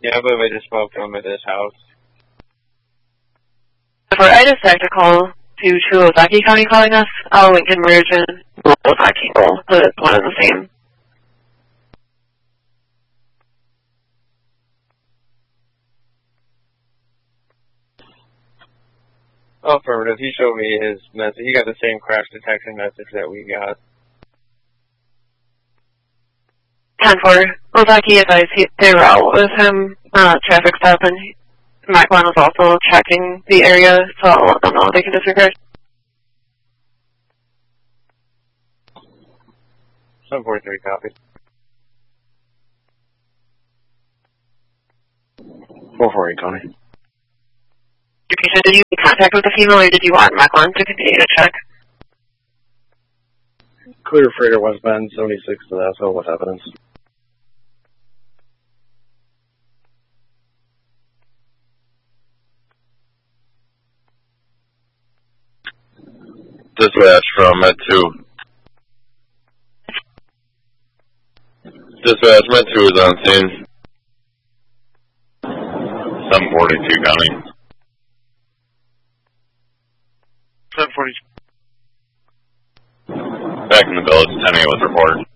Yeah, I believe I just spoke to him at his house. For Itis Tactical to Ozaki County calling us, Lincoln Mergen, Ozaki, the one and the same. Oh, affirmative. He showed me his message. He got the same crash detection message that we got. 10-4. Ozaki advised they were out with him, traffic stop, and Macklin was also checking the area, so I'll let them know they can disregard. 743, copy. 448, Tony. Did you make contact with the female, or did you want Macklin to continue to check? Clear freighter westbound 76 to the SO with evidence. Dispatch from Med 2. Dispatch, Med 2 is on scene. 742 County. 742. Back in the village, 10-8 was reported.